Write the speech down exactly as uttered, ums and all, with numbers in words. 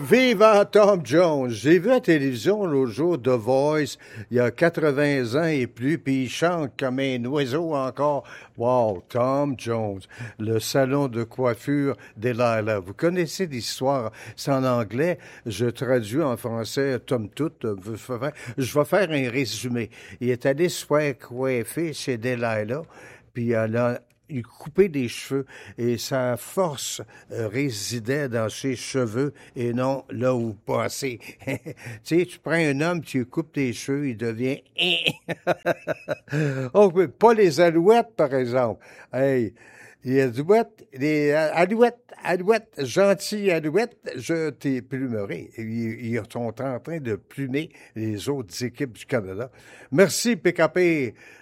Viva Tom Jones! J'ai vu à la télévision l'autre jour The Voice, il y a quatre-vingts ans et plus, puis il chante comme un oiseau encore. Wow, Tom Jones, le salon de coiffure Delilah. Vous connaissez l'histoire, c'est en anglais, je traduis en français Tom Tout. Je vais faire un résumé. Il est allé se faire coiffer chez Delilah, puis elle a il coupait des cheveux et sa force euh, résidait dans ses cheveux et non là où passer. Tu sais, tu prends un homme, tu lui coupes tes cheveux, il devient... oh, mais pas les alouettes, par exemple. Hey, les alouettes, les alouettes, alouettes, gentilles alouettes, je t'ai plumerai. Ils, ils sont en train de plumer les autres équipes du Canada. Merci, P K P.